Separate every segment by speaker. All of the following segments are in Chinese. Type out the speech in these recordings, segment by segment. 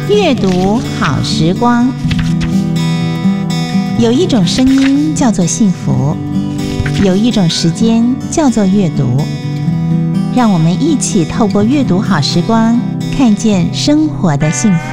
Speaker 1: 阅读好时光，有一种声音叫做幸福，有一种时间叫做阅读。让我们一起透过阅读好时光，看见生活的幸福。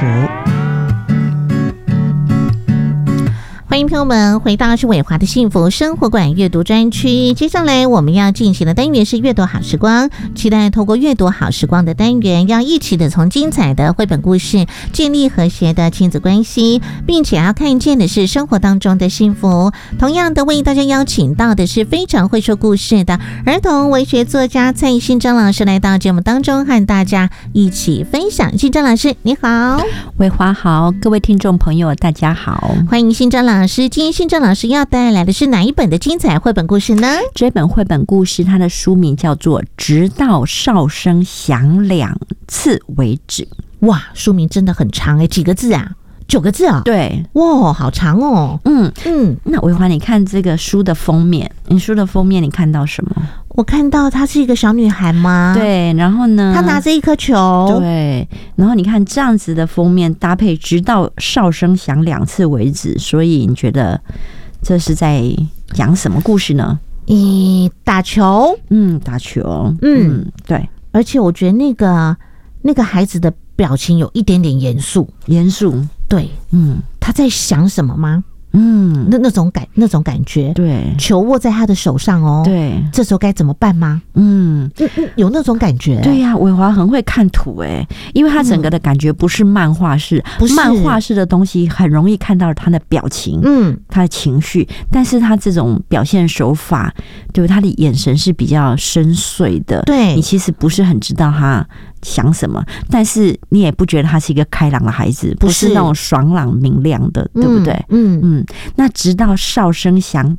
Speaker 1: 欢迎朋友们回到是伟华的幸福生活馆阅读专区。接下来我们要进行的单元是阅读好时光，期待透过阅读好时光的单元，要一起的从精彩的绘本故事建立和谐的亲子关系，并且要看见的是生活当中的幸福。同样的，为大家邀请到的是非常会说故事的儿童文学作家蔡新章老师来到节目当中，和大家一起分享。新章老师你好。
Speaker 2: 伟华好，各位听众朋友大家好，
Speaker 1: 欢迎新章老师。今天新章老师要带来的是哪一本的精彩绘本故事呢？
Speaker 2: 这本绘本故事它的书名叫做《直到哨声响2次为止》。
Speaker 1: 哇，书名真的很长几个字啊？9个字啊？
Speaker 2: 对，
Speaker 1: 哇，好长哦。
Speaker 2: 那伟华，你看这个书的封面，你看到什么？
Speaker 1: 我看到她是一个小女孩吗？
Speaker 2: 对，然后呢，
Speaker 1: 她拿着一颗球。
Speaker 2: 对，然后你看这样子的封面搭配，直到哨声响2次为止，所以你觉得这是在讲什么故事呢？
Speaker 1: 打球。
Speaker 2: 打球。对，而
Speaker 1: 而且我觉得那个孩子的表情有一点点严肃。对，他在想什么吗？那种感觉。
Speaker 2: 对，
Speaker 1: 球握在他的手上哦。
Speaker 2: 对，
Speaker 1: 这时候该怎么办吗？有那种感觉。
Speaker 2: 对呀，伟华很会看图因为他整个的感觉不是漫画式，漫画式的东西很容易看到他的表情，他的情绪，但是他这种表现手法，对，他的眼神是比较深邃的。对，你其实不是很知道他想什么，但是你也不觉得他是一个开朗的孩子，不是那种爽朗明亮的，对不对？那直到哨声响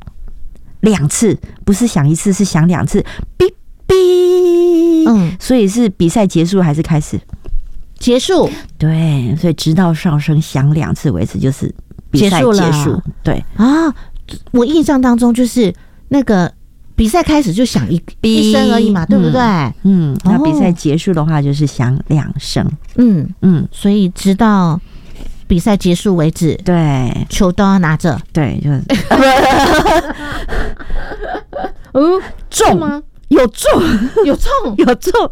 Speaker 2: 2次，不是响1次，是响2次，哔哔。所以是比赛结束还是开始？
Speaker 1: 结束。对，
Speaker 2: 所以直到哨声响2次为止，就是比赛结束。对
Speaker 1: 啊，我印象当中就是那个比赛开始就响一声而已嘛，对不对？
Speaker 2: 那比赛结束的话就是响2声。
Speaker 1: 所以直到比赛结束为止，
Speaker 2: 对，
Speaker 1: 球都要拿着。
Speaker 2: 对，就是
Speaker 1: 重吗？有重。